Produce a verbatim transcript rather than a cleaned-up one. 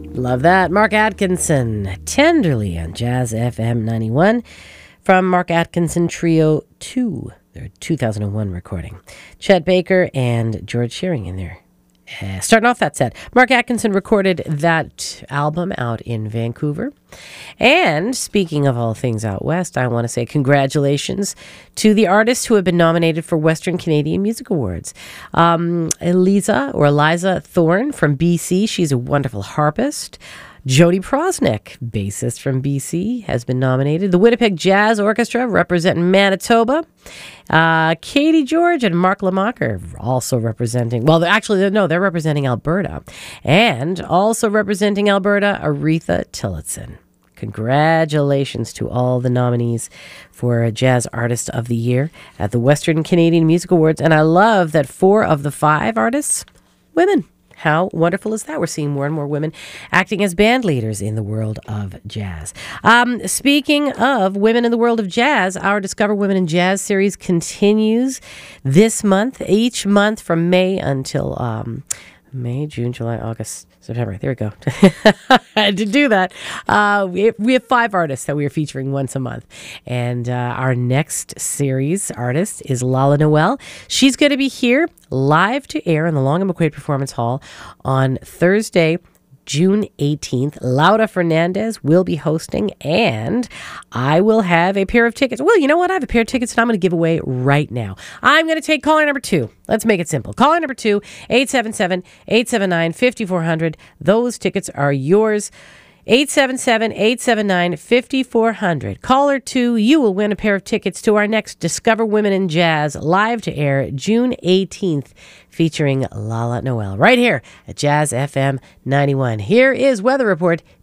Love that. Mark Atkinson, Tenderly on Jazz F M ninety-one from Mark Atkinson Trio two, their two thousand one recording. Chet Baker and George Shearing in there. Uh, starting off that set, Mark Atkinson recorded that album out in Vancouver. And speaking of all things out west, I want to say congratulations to the artists who have been nominated for Western Canadian Music Awards. Um, Eliza or Eliza Thorne from B C, she's a wonderful harpist. Jody Prosnick, bassist from B C, has been nominated. The Winnipeg Jazz Orchestra, representing Manitoba. Uh, Katie George and Mark Lamacher, also representing, well, actually, no, they're representing Alberta. And also representing Alberta, Aretha Tillotson. Congratulations to all the nominees for Jazz Artist of the Year at the Western Canadian Music Awards. And I love that four of the five artists, women. How wonderful is that? We're seeing more and more women acting as band leaders in the world of jazz. Um, speaking of women in the world of jazz, our Discover Women in Jazz series continues this month, each month from May until um, May, June, July, August, September. There we go. I had to do that. Uh, we, have, we have five artists that we are featuring once a month. And uh, our next series artist is Lala Noel. She's going to be here live to air in the Long and McQuaid Performance Hall on Thursday, June eighteenth. Laura Fernandez will be hosting, and I will have a pair of tickets. Well, you know what? I have a pair of tickets that I'm going to give away right now. I'm going to take caller number two. Let's make it simple. Caller number two, eight seven seven, eight seven nine, five four zero zero. Those tickets are yours. eight seven seven, eight seven nine, five four zero zero. Caller two, you will win a pair of tickets to our next Discover Women in Jazz live to air June eighteenth, featuring Lala Noel right here at Jazz F M ninety-one. Here is Weather Report